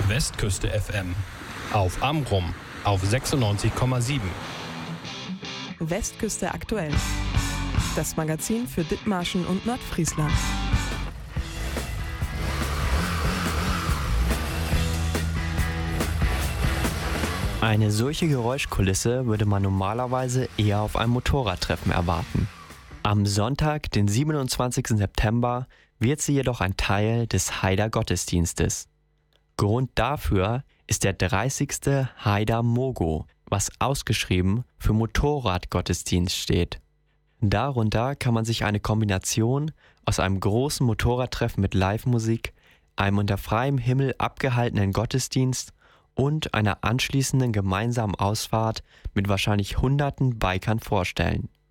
Westküste FM. Auf Amrum auf 96,7. Westküste aktuell. Das Magazin für Dithmarschen und Nordfriesland. Eine solche Geräuschkulisse würde man normalerweise eher auf einem Motorradtreffen erwarten. Am Sonntag, den 27. September, wird sie jedoch ein Teil des Haider Gottesdienstes. Grund dafür ist der 30. Haider Mogo, was ausgeschrieben für Motorradgottesdienst steht. Darunter kann man sich eine Kombination aus einem großen Motorradtreffen mit Live-Musik, einem unter freiem Himmel abgehaltenen Gottesdienst und einer anschließenden gemeinsamen Ausfahrt mit wahrscheinlich hunderten Bikern vorstellen.